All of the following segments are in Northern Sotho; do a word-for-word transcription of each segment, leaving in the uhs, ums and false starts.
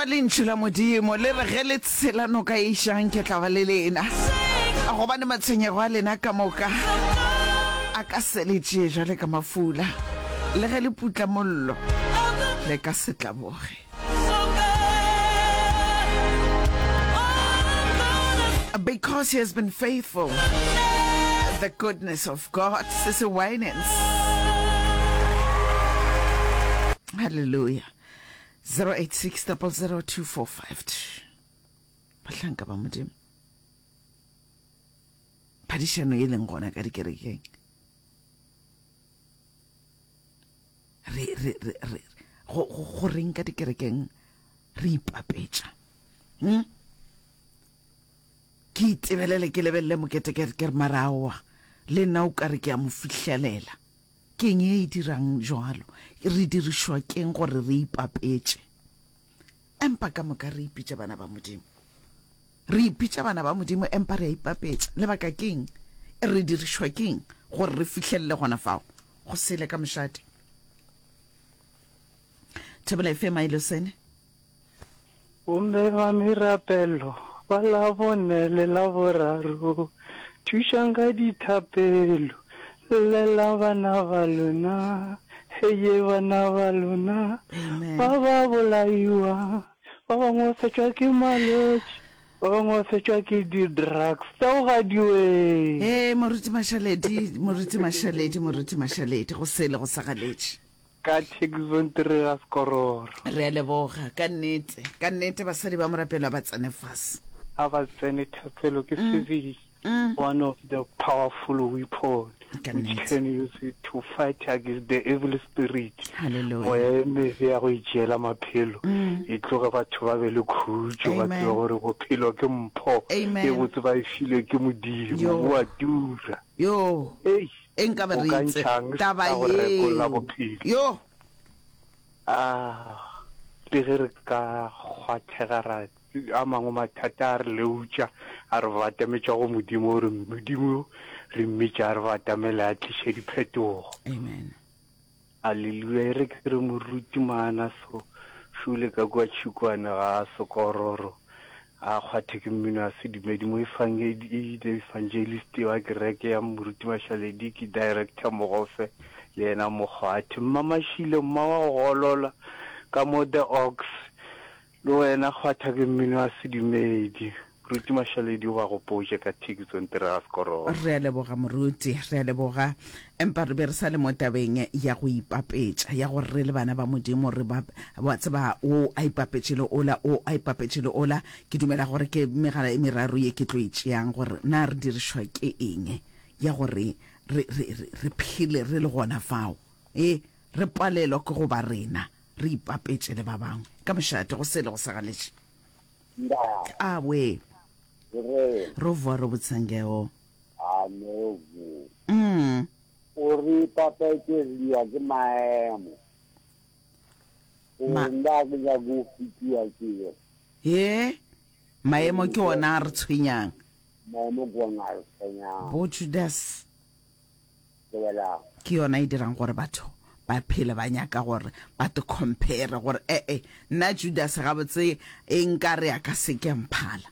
kwa lentšho la modimo le re ge le tshelano ka išang ke tla ba le lena a gobane matshwenyego a lena ka moka a ka seletše jale ka mafula le ge le putla mollo le ka setlaboge. Because he has been faithful, the goodness of God is a winance. Hallelujah. zero eight six zero zero two four five two. Bahlanka ba modimo. Phadišano e leng gona ka dikerekeng. Re re re re go go reng ka dikerekeng re ipapetša. Hm? Ke itebelele ke lebelle mokete ke re marawa le nna o ka re ke a mo fihlelela. Keng e dirang jwalo re dirishwa keng gore re ipapetse empa ka moka re ipitša bana ba modimo re ipitša bana ba modimo empa re ipapetsa lebaka keng re dirishwa keng gore re fihlelle gona fao go sele ka mošate Thebela F M a ilosene Umbe wa mirapelo ba la bone le la boraro thušanga dithapelo lela bana ba lona heye bana ba lona ba ba bolaiwa ba bangwe fetšwa ke malwetši ba bangwe fetšwa ke di-drugs tao ga diwe eh moruti mashaledi moruti mashaledi moruti mashaledi go sele go sagaletše ka Texontre a skororo re a leboga ka nnete ka nnete basadi ba morapelo ba tsene fase a ba tsene thapelo ke civic one of the powerful weapons which can use it to fight against the evil spirit. Hallelujah. Oye me ya go itšela maphelo e tloga batho ba be le khutšo ba tseba gore bophelo ke mpho e botse ba e file ke modimo wa dura yo ei enka ba re itse taba ye yo ah le re ka khwathegara a mangwe mathata a re leutša a re batametša go modimo gore modimo re mmitša a re batamele a tliše diphetogo. Amen. Alleluia. E re ke re moruti maana so šule ka kua tšhikwane ga a sekororo a kgwathe ke mmino a sedumedi mo evangelist wa kereke ya moruti mashaledi ke director mogofe le ena mokgwathe mmamašile mma wa golola ka mo the ox lo wena kgwatha ke mmino a sedumedi moruti mashaledi wa go poje ka Texontre a skororo. Re a leboga moruti re a leboga empa re be re sa le mo tabeng ya go ipapetša ya gore re le bana ba modimo re ba ba tseba o a ipapetšele ola o a ipapetšele ola ke dumela gore ke megala e meraro ye ke tlo itšeang gore na re dirishwa ke eng ya gore re re re phile re le gona fao e re palelwa ke go ba rena re ipapetšele ba bangwe ka mošate go sele go sagaletše a we rovo ro butsangeo amevu mm ori papetšeliwa ke maemo o nda ke ya go fitiwa ke ye maemo ke ona re tshwenyang maemo go na re tshwenyang bo Judas wela ke yona e dirang gore batho ba phela ba nyaka gore ba te compare gore eh eh nna Judas ga botse e nka re ya ka se ke mphala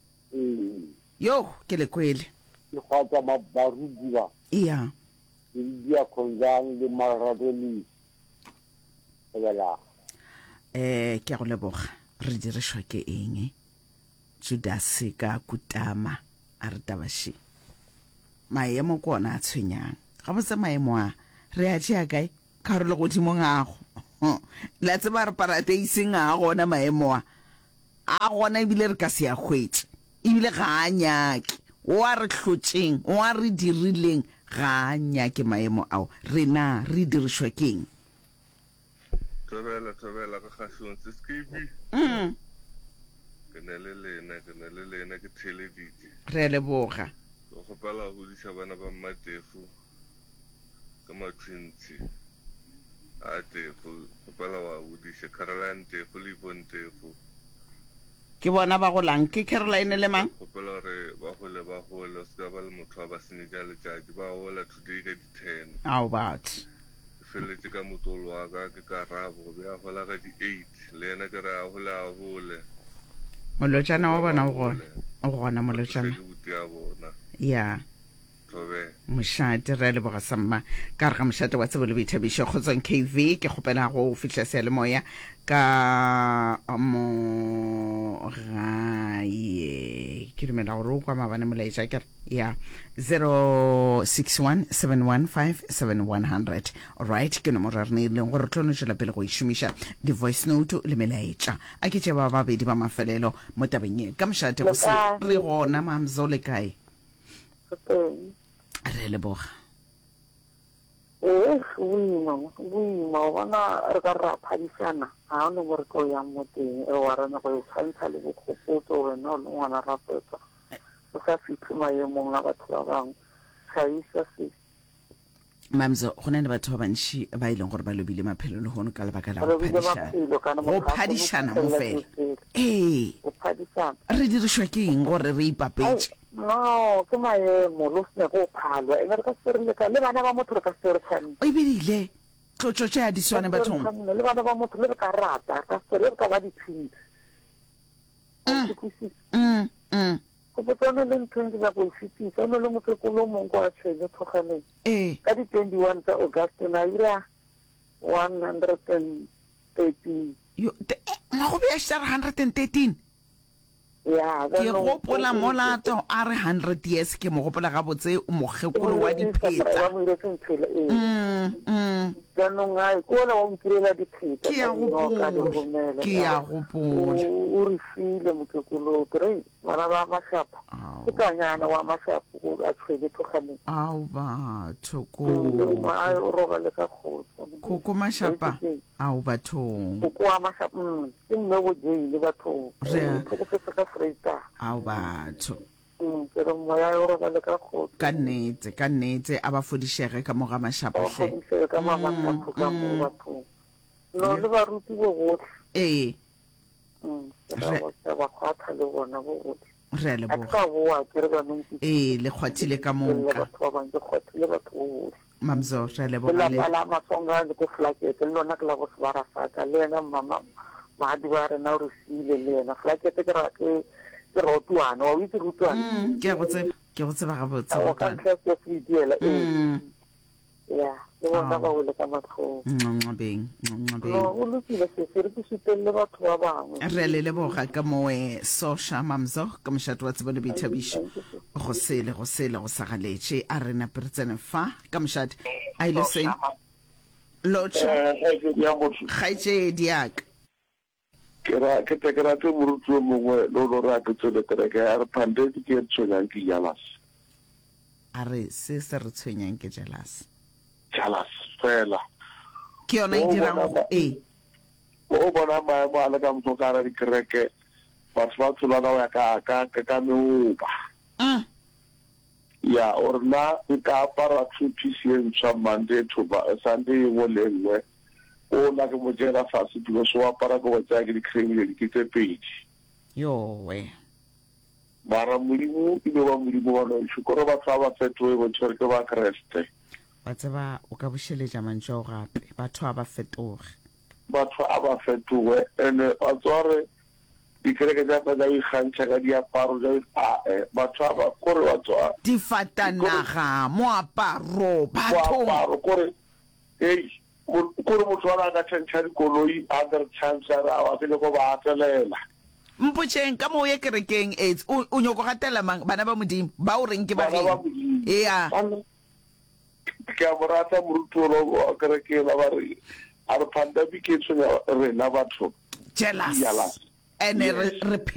yo ke le kwele ke kgwatsa mabarudi ba iya ke dia konjang le maradoni wela eh ke go leboga re dirishwa ke eng Judas ka kutama a re tabashi maemo ko ona a tshwenyang ga botse maemo a re a tšea kae ka re le godimo ngago la tseba re paradise nga gona maemo a a gona ebile re ka se ya hwetse ebile ga a nyake o a re hlotšeng o a re dirileng ga a nyake maemo ao rena re dirishwa keng Thobela thobela ka kgahlong se skibi mm ke na le lena ke na le lena ke theleditse re a leboga go gopela go diša bana ba mmatefu ka matshintsi a tefo gopela wa go diša Caroline tefo le Bontefu ke bona ba go lang ke Caroline le mang gopela re ba gole ba gole se ba le motho ba senega le tšatši ba gola today ka di ten how about feletse ka motolo wa ka ke karabo be a gola ka di-eight le ena ke re a gole a gole molotšana wa bona o gona o gona molotšana ke buti ya bona ya tobe mošate re a leboga samma ka re ga mošate wa tsebo le boithabišo kgotsong K V ke kgopela go fitlha sealemoya ka mo gae ke dumela gore o kwa maabane molaetša kere ya zero six one seven one five seven one hundred alright ke nomoro re neileng gore tlo no tšwela pele go išomiša di-voice note le melaetša a ke tše ba babedi ba mafelelo mo tabeng e ka mošate go se re gona mamzo le kae re leboga eh boima boima o bona re ka ra phadisana ga o ne mo re tlo yang mo teng e wa rena go tshwantsha le bokgopotso wena o le ngwana rapetsa o sa fitlhe maemong a batho ba bangwe tlhaisa se mamzo go na le batho ba bantši ba ileng gore ba lobile maphelo le gono ka lebaka la go phadišana go phadišana mo fela ee re dirišwa ke eng gore re ipapetse no ke maemo lo sene go phalwa e re ka se re leka le bana ba motho re ka se re tshwane o ebile tlotso tša di swane bathong le bana ba motho le re ka rata ka se re ka ba diphinda mm mm go botone le ntho ya go fitisa no le motho ko lo mong kwa tshele thoganeng eh ka di twenty-one tsa August na ira one hundred thirteen yo nga go bea one hundred thirteen ya ke gopola molato a re one hundred years ke mo gopola ga botse o mogekolo wa dipheta mm mm jaanong ga ko la o nkirela dipheta ke ya gopola ke ya gopola o re file mokekolo tre bana ba mashapa ke kanyana wa mashapa o a tshwele thoganeng au ba thoko ma o roga le ka khotso ko ko mashapa au bathong ko kwa mashapa mm ke nne go jeile batho re go se ka freita au batho mm pero moya o roga le ka khotso ka nnete ka nnete a ba fodishege ka moga mashapa hle ka mama motho ka mo batho no le ba ruti go go eh mm ba ba khwatha le bona go go re le bo ka boa ke re ba ntse eh le khwathile ka moka batho ba ntse khwathile batho mamzo re le bo la le la masonga le ko flakete le lona ke la go svara faka le na mama ba di ba re na re sile le na flakete ke ra ke ke rotuana o itse rotuana ke go tse ke go tse ba ga botse o ka tle ke fidiela mm ya le bona ba o le ka matho ngcabeng ngcabeng no o le ke se se re tsitelle batho ba bangwe re le le boga ka moe sosha mamzo ka mshato wa tsebole bithabisho go sele go sele go sagaletse a rena pertsene fa ka mshat a ile se locha khaitse diak kera ke te kera te murutlo mongwe lo lo ra ke tsole tere ke a re phande ke tsonyang ke jalas a re se se re tshwenyang ke jealous jalas fela ke yona e dirang go e o bona ma ba la ka motho ka re kereke batho ba tsola ga ka ka ka meopa mm ya orna ka para two pieces from Monday to Sunday wo lengwe o la ke mo jela fase dilo so para go tsa ke di criminal ke tse pedi yo we bara mulimu ile wa mulimu wa no shukoro ba tsa ba fetoe bo tshwere ke ba kreste ba tsaba o ka busheletša mantšho gape batho ba fetoge batho a ba fetoe ene a tsore dikereke tsa tsa di khantša ka diaparo tsa a batho ba kore wa tswa di fatanaga moaparo batho ba kore ei kore motho wa ka tshantša dikoloi a ga chance ra wa ke go ba atlela mpotšeng ka mo ye kerekeng aids o nyoko gatela mang bana ba modimo ba o reng ke ba ge ea ke a morata morutolo wa kereke la ba re a re pandemic e tsenya rena batho jealous ene re